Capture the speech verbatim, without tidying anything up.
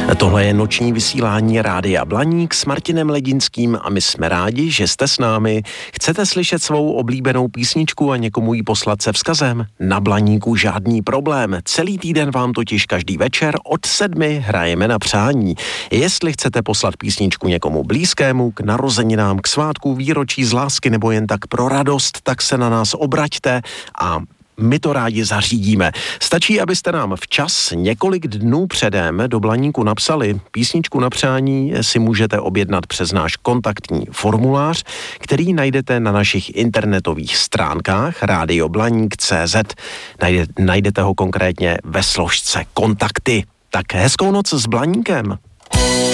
Tohle je noční vysílání Rádia Blaník s Martinem Ledinským a my jsme rádi, že jste s námi. Chcete slyšet svou oblíbenou písničku a někomu ji poslat se vzkazem? Na Blaníku žádný problém. Celý týden vám totiž každý večer od sedmi hrajeme na přání. Jestli chcete poslat písničku někomu blízkému, k narozeninám, k svátku, výročí z lásky nebo jen tak pro radost, tak se na nás obraťte a my to rádi zařídíme. Stačí, abyste nám včas několik dnů předem do Blaníku napsali. Písničku na přání si můžete objednat přes náš kontaktní formulář, který najdete na našich internetových stránkách rádio blaník tečka cé zet. Najde, najdete ho konkrétně ve složce kontakty. Tak hezkou noc s Blaníkem.